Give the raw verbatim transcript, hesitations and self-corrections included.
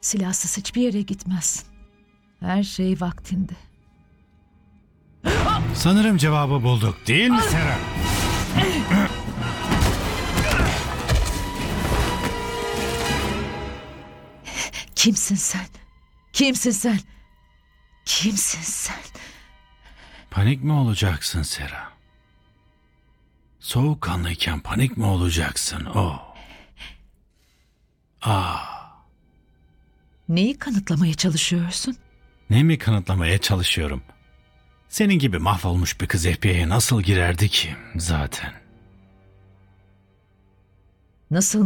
Silahsız hiçbir yere gitmezsin. Her şey vaktinde. Sanırım cevabı bulduk, değil mi Sera? Kimsin sen? Kimsin sen? Kimsin sen? Panik mi olacaksın Sera? Soğukkanlıyken panik mi olacaksın? Oh. Ah. Neyi kanıtlamaya çalışıyorsun? Ne mi kanıtlamaya çalışıyorum? Senin gibi mahvolmuş bir kız F B I'ye nasıl girerdi ki zaten? Nasıl